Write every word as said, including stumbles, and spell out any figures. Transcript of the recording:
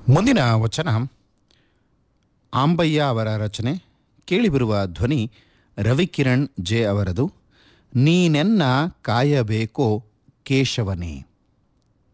ಮುಂದಿನ ವಚನ ಆಂಬಯ್ಯ ಅವರ ರಚನೆ. ಕೇಳಿಬರುವ ಧ್ವನಿ ರವಿಕಿರಣ್ ಜೆ ಅವರದು. ನೀನೆನ್ನ ಕಾಯಬೇಕೋ ಕೇಶವನೇ.